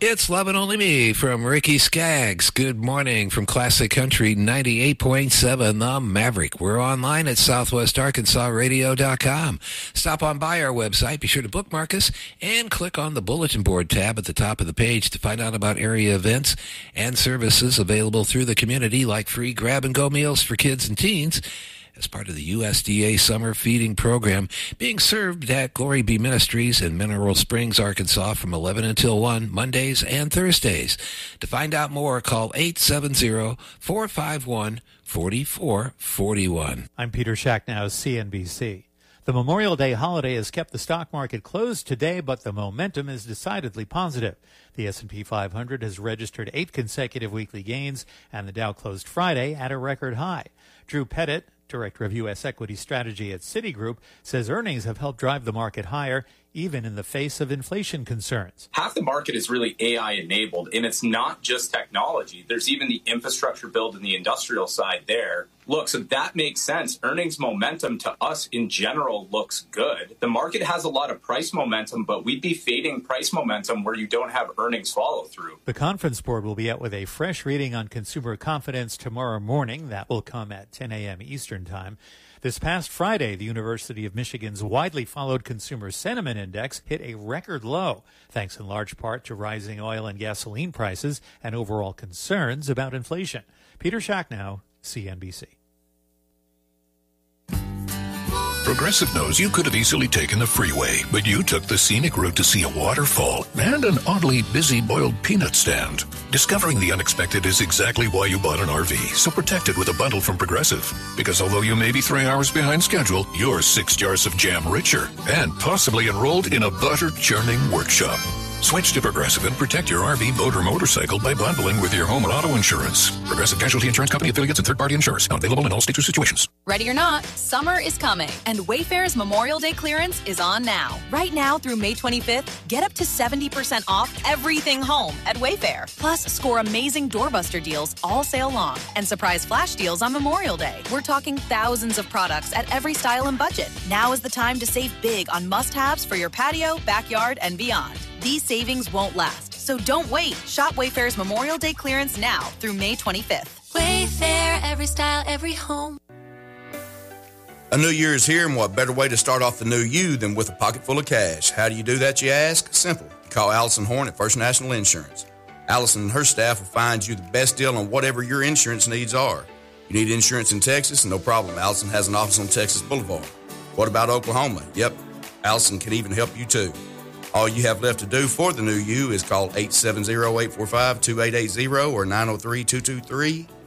It's Love and Only Me from Ricky Skaggs. Good morning from Classic Country 98.7 The Maverick. We're online at southwestarkansasradio.com. Stop on by our website. Be sure to bookmark us and click on the bulletin board tab at the top of the page to find out about area events and services available through the community, like free grab-and-go meals for kids and teens as part of the USDA Summer Feeding Program being served at Glory Be Ministries in Mineral Springs, Arkansas from 11 until 1, Mondays and Thursdays. To find out more, call 870-451-4441. I'm Peter Shacknow, CNBC. The Memorial Day holiday has kept the stock market closed today, but the momentum is decidedly positive. The S&P 500 has registered 8 consecutive weekly gains, and the Dow closed Friday at a record high. Drew Pettit, Director of U.S. Equity Strategy at Citigroup, says earnings have helped drive the market higher, even in the face of inflation concerns. Half the market is really AI enabled, and it's not just technology. There's even the infrastructure build and the industrial side there. Look, so that makes sense. Earnings momentum to us in general looks good. The market has a lot of price momentum, but we'd be fading price momentum where you don't have earnings follow through. The conference board will be out with a fresh reading on consumer confidence tomorrow morning. That will come at 10 a.m. Eastern Time. This past Friday, the University of Michigan's widely followed Consumer Sentiment Index hit a record low, thanks in large part to rising oil and gasoline prices and overall concerns about inflation. Peter Shacknow, CNBC. Progressive knows you could have easily taken the freeway, but you took the scenic route to see a waterfall and an oddly busy boiled peanut stand. Discovering the unexpected is exactly why you bought an RV, so protect it with a bundle from Progressive. Because although you may be 3 hours behind schedule, you're 6 jars of jam richer and possibly enrolled in a butter-churning workshop. Switch to Progressive and protect your RV, boat, or motorcycle by bundling with your home and auto insurance. Progressive Casualty Insurance Company affiliates and third-party insurers. Not available in all states or situations. Ready or not, summer is coming, and Wayfair's Memorial Day clearance is on now. Right now through May 25th, get up to 70% off everything home at Wayfair. Plus, score amazing doorbuster deals all sale long and surprise flash deals on Memorial Day. We're talking thousands of products at every style and budget. Now is the time to save big on must-haves for your patio, backyard, and beyond. These savings won't last, so don't wait. Shop Wayfair's Memorial Day clearance now through May 25th. Wayfair, every style, every home. A new year is here, and what better way to start off the new you than with a pocket full of cash? How do you do that, you ask? Simple. Call Allison Horn at First National Insurance. Allison and her staff will find you the best deal on whatever your insurance needs are. You need insurance in Texas? No problem. Allison has an office on Texas Boulevard. What about Oklahoma? Yep, Allison can even help you too. All you have left to do for the new you is call 870-845-2880 or